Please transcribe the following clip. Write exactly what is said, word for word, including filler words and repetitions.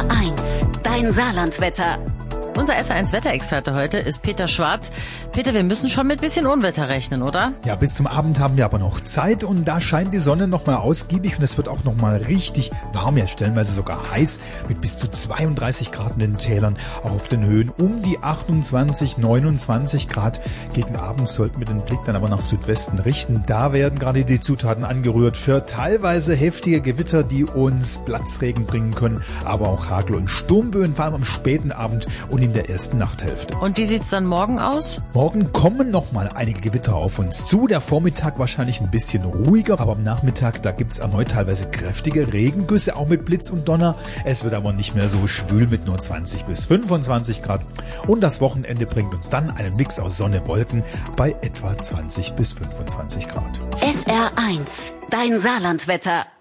eins, dein Saarlandwetter. Unser S R eins Wetterexperte heute ist Peter Schwarz. Peter, wir müssen schon mit bisschen Unwetter rechnen, oder? Ja, bis zum Abend haben wir aber noch Zeit und da scheint die Sonne nochmal ausgiebig und es wird auch nochmal richtig warm, ja stellenweise sogar heiß mit bis zu zweiunddreißig Grad in den Tälern, auch auf den Höhen um die achtundzwanzig, neunundzwanzig Grad. Gegen Abend sollten wir den Blick dann aber nach Südwesten richten. Da werden gerade die Zutaten angerührt für teilweise heftige Gewitter, die uns Platzregen bringen können, aber auch Hagel und Sturmböen, vor allem am späten Abend und in der ersten Nachthälfte. Und wie sieht's dann morgen aus? Morgen kommen noch mal einige Gewitter auf uns zu. Der Vormittag wahrscheinlich ein bisschen ruhiger, aber am Nachmittag, da gibt's erneut teilweise kräftige Regengüsse, auch mit Blitz und Donner. Es wird aber nicht mehr so schwül mit nur zwanzig bis fünfundzwanzig Grad. Und das Wochenende bringt uns dann einen Mix aus Sonne, Wolken bei etwa zwanzig bis fünfundzwanzig Grad. S R eins, dein Saarlandwetter.